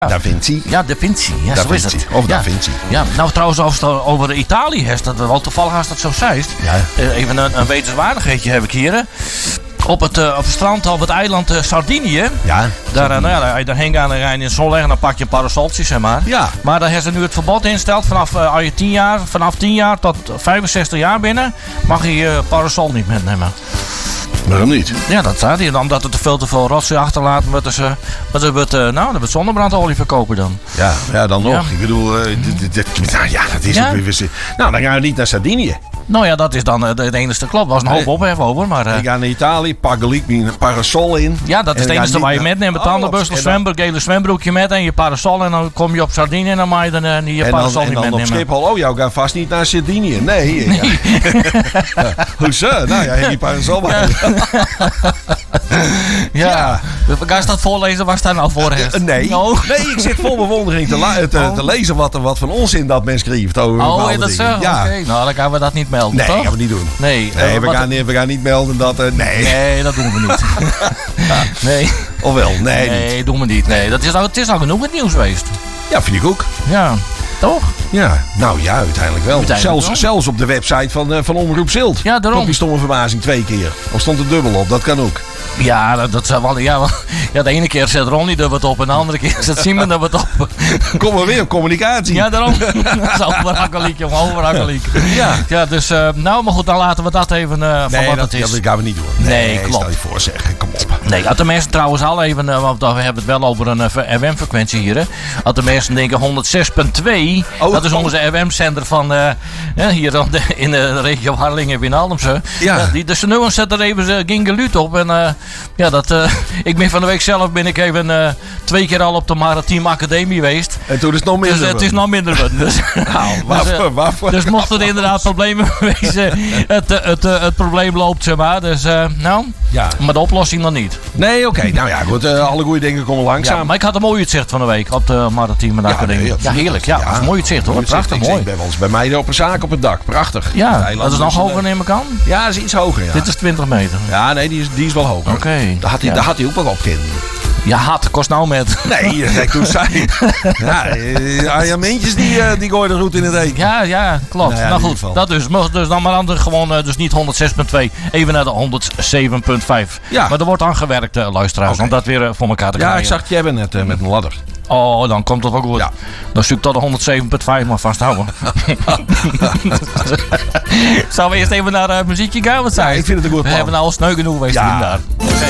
Da Vinci. Ja, Da Vinci. Ja, Da zo is Vinci. het. Of ja. Da Vinci. Ja, nou trouwens over Italië. Dat wel toevallig als dat zo zijst. Ja. Even een wetenswaardigheidje heb ik hier. Hè. Op het strand op het eiland Sardinië. Ja. Daar, als je daarheen gaat en ga je in de zon leggen, dan pak je een parasoltje, zeg maar. Ja. Maar daar hebben ze nu het verbod ingesteld. Vanaf 10 jaar tot 65 jaar binnen mag je je parasol niet meenemen. Waarom niet? Ja, dat staat hier. Omdat het te veel rotzooi achterlaat. Dat wordt zonnebrandolie verkopen dan. Ja, dan nog. Ja. Ik bedoel, dat is Ja. ook weer... Nou, dan gaan we niet naar Sardinië. Nou ja, dat is dan het enige klap. Er was een hoop ophef over. Maar Ik ga naar Italië, pak gelijk mijn parasol in. ja, dat is het enige waar je met neemt. Een tandenborstel, zwembroek, gele zwembroekje met en je parasol. En dan kom je op Sardinië en dan mag je dan je parasol niet en dan op meenemen. Schiphol, oh, jou gaat vast niet naar Sardinië. Nee. Ja. Hoezo? Nou ja, die parasol maar. Ja. Ga je dat voorlezen? Waar staat nou voor? Nee, ik zit vol bewondering te lezen wat van onzin dat men schrijft over bepaalde dat zo? dingen. Ja. Oké, nou dan gaan we dat niet melden, Nee, toch? gaan we niet doen. Nee, We gaan niet melden dat... Nee, dat doen we niet. Nee. Of wel? Nee, niet. Nee, doen we niet. Nee, het is al genoeg het nieuws geweest. Ja, vind ik ook. Ja, toch? Ja, nou ja, uiteindelijk wel. Uiteindelijk wel. Zelfs op de website van Omroep Zilt. Ja, daarom. Komt die stomme verbazing 2 keer. Of stond er dubbel op, dat kan ook. Ja, dat zou wel. Ja, de ene keer zet Ronnie er wat op en de andere keer zet Simon er wat op. Kom maar weer op communicatie. Ja, daarom. Dat is overhakkelijk, jongen, overhakkelijk. Ja. Dus, nou, maar goed, dan laten we dat even van wat het is. dat gaan we niet doen. Nee, klopt. Stel je voor, zeg. Kom op. Nee, als de mensen trouwens al even, want we hebben het wel over een FM-frequentie hier. Hè. Als de mensen denken 106.2, dat is onze FM-zender van hier in de regio Harlingen-Wienaldumse. Ja. Dus ze nu zetten er even Gingeluut op. En ik ben van de week zelf even 2 keer al op de Maritiem Academie geweest. En toen is het nog minder. Dus het is nog minder. Dus, waarvoor? Dus mocht er inderdaad problemen wezen, het probleem loopt, zeg maar. Dus Ja. maar de oplossing dan niet. Nee, oké. Nou ja, goed. Alle goede dingen komen langzaam. Ja, maar ik had een mooi uitzicht van de week op de Maritiem Academie. nee, Ja, heerlijk. Ja, dat was een mooi uitzicht hoor. Prachtig mooi. Ik ben wel eens bij mij op een zaak op het dak. Prachtig. Ja, Het dat is nog hoger neem ik aan. Ja, dat is iets hoger. Ja. Dit is 20 meter. Ja, nee, die is wel hoger. Oké. Daar had hij ook wel op kunnen. Ja, had kost nou met. Nee, kijk hoe zij. Arjamentjes die gooien de roet in het eten. Ja, klopt. Nou ja, nou in goed, ieder geval. dat dus dan maar anders gewoon dus niet 106.2, even naar de 107.5. Ja. Maar er wordt aan gewerkt, luisteraars, Oké. om dat weer voor elkaar te krijgen. Ja, ik zag jij net met een ladder. Oh, dan komt het wel goed. Ja. Dan zoek ik tot de 107.5 maar vasthouden. Zullen we eerst even naar muziekje gaan? Wat zei ik vind het een goed We plan. hebben nou al sneu genoeg geweest Ja. inderdaad. Oké.